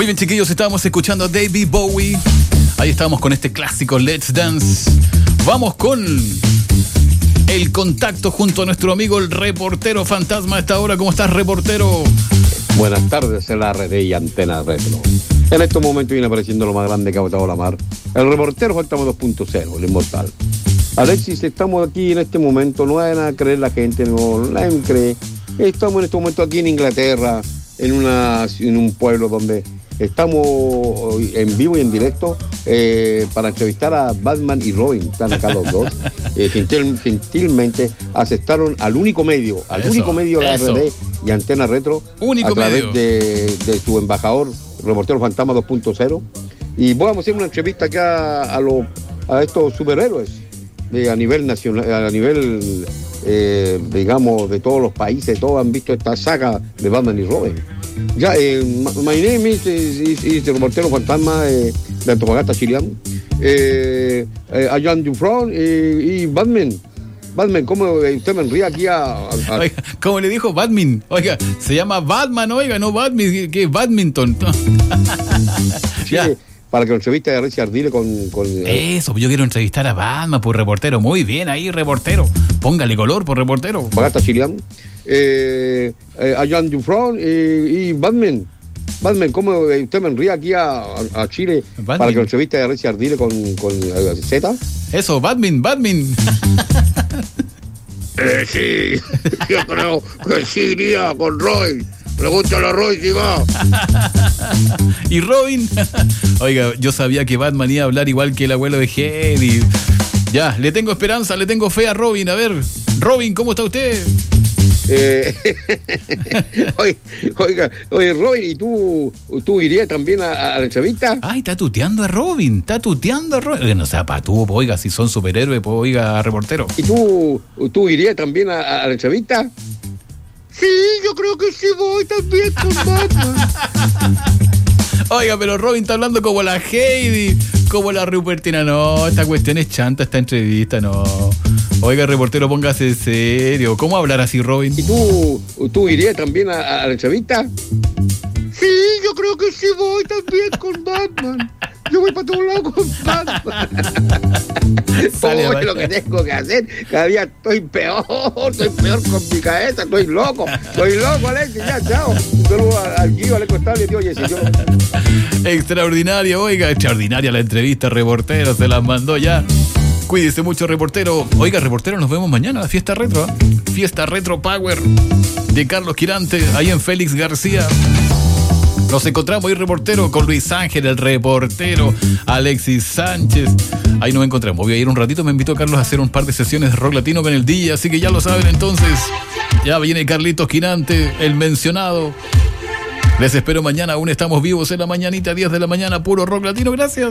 Muy bien, chiquillos, estábamos escuchando a David Bowie. Ahí estábamos con este clásico Let's Dance. Vamos con el contacto junto a nuestro amigo el reportero fantasma a esta hora. ¿Cómo estás, reportero? Buenas tardes en la red y Antena Retro. En estos momentos viene apareciendo lo más grande que ha botado la mar. El reportero Fantasma 2.0, el inmortal. Alexis, estamos aquí en este momento, no van a creer la gente, no nadie cree. Estamos en este momento aquí en Inglaterra, en un pueblo donde estamos en vivo y en directo para entrevistar a Batman y Robin. Están acá los dos. Gentilmente aceptaron al único medio de la RD y Antena Retro, a través de su embajador, reportero Fantasma 2.0. Y vamos a hacer una entrevista acá a estos superhéroes a nivel nacional, a nivel digamos de todos los países. Todos han visto esta saga de Batman y Robin. Ya, my name is reportero fantasma de Antofagasta, Chilián. Allan Dufron y Batman. Batman, ¿cómo usted me ríe aquí Oiga, ¿cómo le dijo Batman? Oiga, se llama Batman, oiga, no Batman, que es badminton. Sí, para que lo entreviste a Richard Ardile con... Eso, yo quiero entrevistar a Batman por reportero. Muy bien ahí, reportero. Póngale color por reportero. Antofagasta, Chilián. Allan Dufron y Batman. Batman, ¿cómo usted me ríe aquí a Chile? Batman. Para que lo entreviste a Richard Ardile con Z? Eso, Batman. Sí, yo creo que sí iría con Roy. Pregúntale a Roy si va. ¿Y Robin? Oiga, yo sabía que Batman iba a hablar igual que el abuelo de Henry. Ya, le tengo esperanza, le tengo fe a Robin. A ver, Robin, ¿cómo está usted? Oiga, Robin, ¿y tú irías también a la entrevista? Ay, está tuteando a Robin. Oiga, no sea patúo, oiga, si son superhéroes, pues, oiga, reportero. ¿Y tú irías también a la entrevista? Sí, yo creo que sí voy también con Batman. Oiga, pero Robin está hablando como la Heidi, como la Rupertina. No, esta cuestión es chanta, esta entrevista, no. Oiga, reportero, póngase serio. ¿Cómo hablar así, Robin? ¿Y tú irías también a la entrevista? Sí, yo creo que sí voy también con Batman. Yo voy para todos lados con Batman. Lo que tengo que hacer. Cada día estoy peor con mi cabeza. Estoy loco, Alexis. Ya, chao. Un saludo al Gio, al Costable, tío Jessy. Extraordinaria, oiga, extraordinaria la entrevista, reportero, se las mandó ya. Cuídese mucho, reportero. Oiga, reportero, nos vemos mañana a la Fiesta Retro, ¿eh? Fiesta Retro Power de Carlos Quirante, ahí en Félix García. Nos encontramos ahí, reportero, con Luis Ángel, el reportero, Alexis Sánchez. Ahí nos encontramos. Voy a ir un ratito, me invitó Carlos a hacer un par de sesiones de rock latino con el DJ, así que ya lo saben entonces. Ya viene Carlitos Quirante, el mencionado. Les espero mañana, aún estamos vivos en la mañanita, 10 de la mañana, puro rock latino. Gracias.